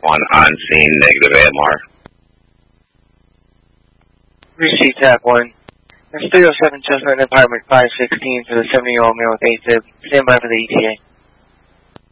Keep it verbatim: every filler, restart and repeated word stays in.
one on scene, negative A M R. Receive tap one. That's three oh seven Chestnut Apartment five sixteen for the seventy-year-old male with AFib. Stand by for the E T A.